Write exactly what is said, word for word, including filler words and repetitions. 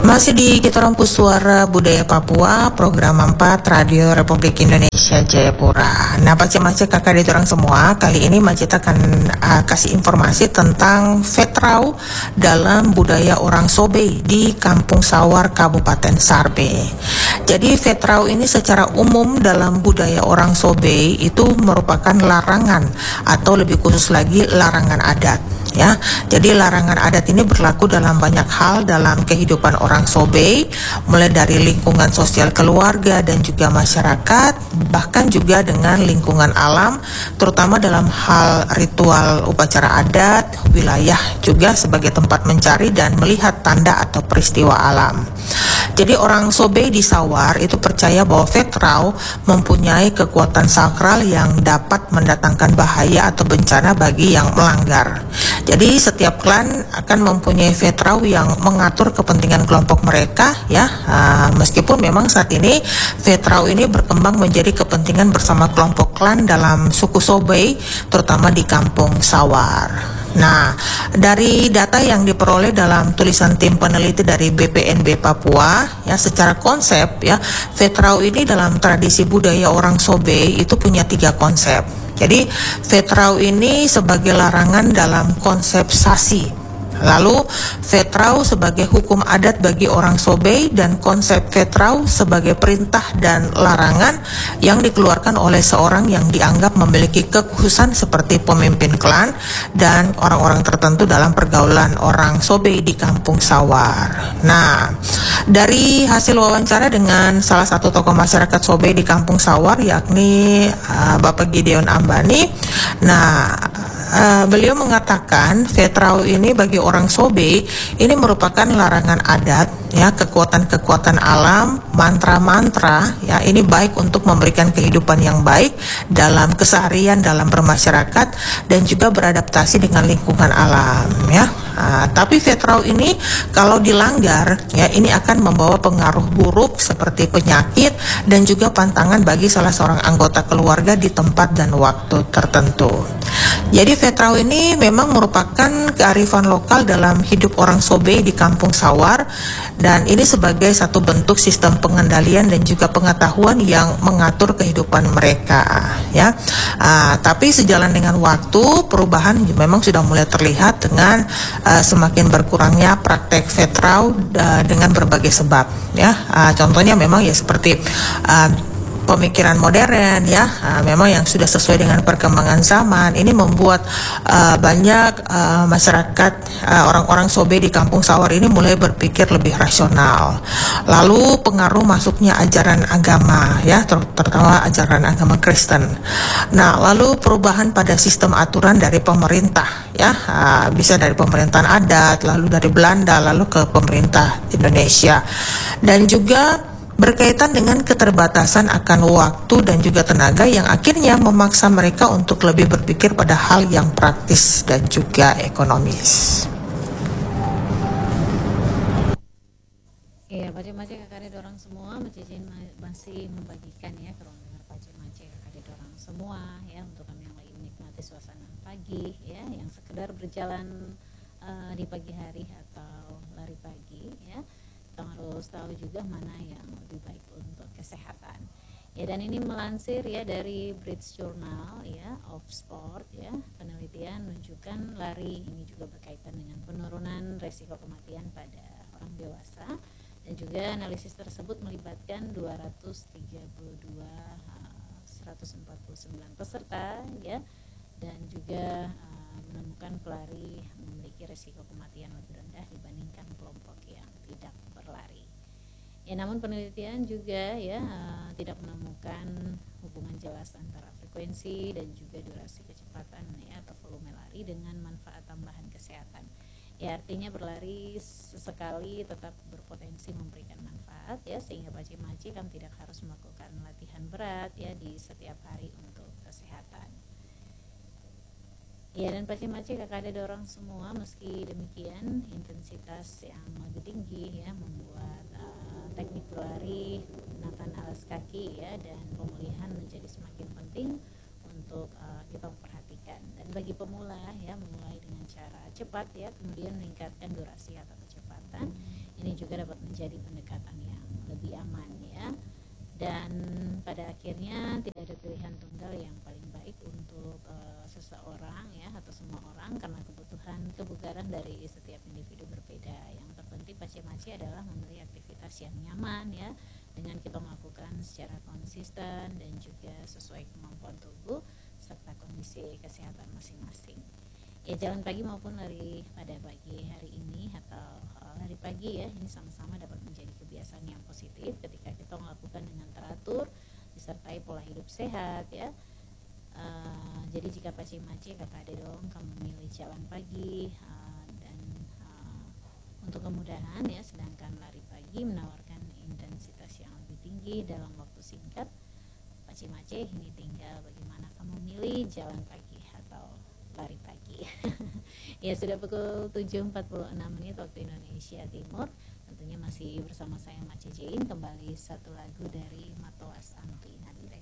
Masih di Kitorompu Suara Budaya Papua, program empat Radio Republik Indonesia Jayapura. Nah, Pace-Mace kakak di orang semua, kali ini Macet akan uh, kasih informasi tentang Vetrau dalam budaya orang Sobe di Kampung Sawar, Kabupaten Sarbe. Jadi Vetrau ini secara umum dalam budaya orang Sobe itu merupakan larangan atau lebih khusus lagi larangan adat. Ya, jadi larangan adat ini berlaku dalam banyak hal dalam kehidupan orang Sobe, mulai dari lingkungan sosial keluarga dan juga masyarakat, bahkan juga dengan lingkungan alam, terutama dalam hal ritual upacara adat, wilayah juga sebagai tempat mencari dan melihat tanda atau peristiwa alam. Jadi orang Sobe di Sawar itu percaya bahwa Vetrau mempunyai kekuatan sakral yang dapat mendatangkan bahaya atau bencana bagi yang melanggar. Jadi setiap klan akan mempunyai Vetrau yang mengatur kepentingan kelompok mereka, ya. Uh, meskipun memang saat ini Vetrau ini berkembang menjadi kepentingan bersama kelompok klan dalam suku Sobe, terutama di Kampung Sawar. Nah, dari data yang diperoleh dalam tulisan tim peneliti dari B P N B Papua, ya, secara konsep, ya, Vetrau ini dalam tradisi budaya orang Sobe itu punya tiga konsep. Jadi Vetrau ini sebagai larangan dalam konsep sasi. Lalu Vetrau sebagai hukum adat bagi orang Sobe, dan konsep Vetrau sebagai perintah dan larangan yang dikeluarkan oleh seorang yang dianggap memiliki kekhususan seperti pemimpin klan dan orang-orang tertentu dalam pergaulan orang Sobe di Kampung Sawar. Nah, dari hasil wawancara dengan salah satu tokoh masyarakat Sobe di Kampung Sawar, yakni uh, Bapak Gideon Ambani, nah Uh, beliau mengatakan Vetrau ini bagi orang Sobe ini merupakan larangan adat, ya, kekuatan-kekuatan alam, mantra-mantra, ya, ini baik untuk memberikan kehidupan yang baik dalam keseharian dalam bermasyarakat dan juga beradaptasi dengan lingkungan alam, ya. Uh, tapi Vetrau ini kalau dilanggar, ya, ini akan membawa pengaruh buruk seperti penyakit dan juga pantangan bagi salah seorang anggota keluarga di tempat dan waktu tertentu. Jadi Vetrau ini memang merupakan kearifan lokal dalam hidup orang Sobe di Kampung Sawar, dan ini sebagai satu bentuk sistem pengendalian dan juga pengetahuan yang mengatur kehidupan mereka, ya. Uh, tapi sejalan dengan waktu, perubahan memang sudah mulai terlihat dengan uh, semakin berkurangnya praktek Vetrau uh, dengan berbagai sebab, ya. Uh, contohnya memang ya seperti uh, pemikiran modern, ya, uh, memang yang sudah sesuai dengan perkembangan zaman. Ini membuat uh, banyak uh, masyarakat, uh, orang-orang Sobe di Kampung Sawar ini mulai berpikir lebih rasional. Lalu pengaruh masuknya ajaran agama, ya, ter- terutama ajaran agama Kristen. Nah, lalu perubahan pada sistem aturan dari pemerintah, ya, uh, bisa dari pemerintahan adat, lalu dari Belanda, lalu ke pemerintah Indonesia, dan juga berkaitan dengan keterbatasan akan waktu dan juga tenaga yang akhirnya memaksa mereka untuk lebih berpikir pada hal yang praktis dan juga ekonomis. Iya, Pace-Mace kakak orang semua, Macicin masih membagikan, ya, ke ruang dengar Pace-Mace kakak orang semua, ya, untuk kami yang lagi menikmati suasana pagi, ya, yang sekedar berjalan uh, di pagi hari atau lari pagi, ya. Kita harus tahu juga mana yang lebih baik untuk kesehatan, ya. Dan ini melansir, ya, dari British Journal, ya, of Sport, ya, penelitian menunjukkan lari ini juga berkaitan dengan penurunan resiko kematian pada orang dewasa, dan juga analisis tersebut melibatkan dua ratus tiga puluh dua seratus empat puluh sembilan peserta, ya, dan juga uh, menemukan pelari memiliki resiko kematian lebih rendah dibandingkan kelompok yang tidak berlari. Ya, namun penelitian juga, ya, uh, tidak menemukan hubungan jelas antara frekuensi dan juga durasi kecepatan, ya, atau volume lari dengan manfaat tambahan kesehatan. Ya, artinya berlari sesekali tetap berpotensi memberikan manfaat, ya, sehingga Pace-Mace kan tidak harus melakukan latihan berat, ya, di setiap hari untuk kesehatan. Ya, dan Pace-Mace kakak ada orang semua, meski demikian intensitas yang lebih tinggi, ya, membuat uh, teknik berlari, menggunakan alas kaki, ya, dan pemulihan menjadi semakin penting untuk uh, kita memperhatikan. Dan bagi pemula, ya, memulai dengan cara cepat, ya, kemudian meningkatkan durasi atau kecepatan, ini juga dapat menjadi pendekatan yang lebih aman ya. Dan pada akhirnya tidak ada pilihan tunggal yang paling baik untuk uh, seseorang ya atau semua orang, karena kebutuhan kebugaran dari setiap individu berbeda. Yang terpenting pace-mace adalah memberi aktivitas yang nyaman ya, dengan kita melakukan secara konsisten dan juga sesuai kemampuan tubuh serta kondisi kesehatan masing-masing. Ya, jalan pagi maupun lari pada pagi hari ini atau uh, lari pagi ya, ini sama-sama dapat menjadi kebiasaan yang positif ketika kita melakukan dengan teratur disertai pola hidup sehat ya. Uh, jadi jika pace-mace, kakak ada dong kamu memilih jalan pagi uh, dan uh, untuk kemudahan ya, sedangkan lari pagi menawarkan intensitas yang lebih tinggi dalam waktu singkat. Pace-mace ini tinggal bagaimana kamu milih jalan pagi atau lari pagi. Ya, sudah pukul tujuh empat puluh enam menit waktu Indonesia Timur. Tentunya masih bersama saya Mace Jain. Kembali satu lagu dari Matoas Anti Nadire.